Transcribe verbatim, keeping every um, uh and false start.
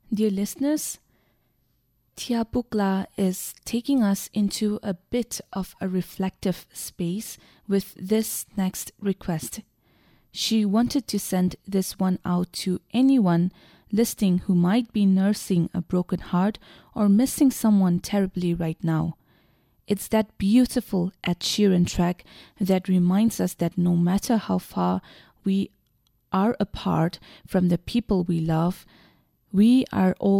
Dear listeners, Tia Bukla is taking us into a bit of a reflective space with this next request. She wanted to send this one out to anyone listening who might be nursing a broken heart or missing someone terribly right now. It's that beautiful Ed Sheeran track that reminds us that no matter how far we are apart from the people we love, we are all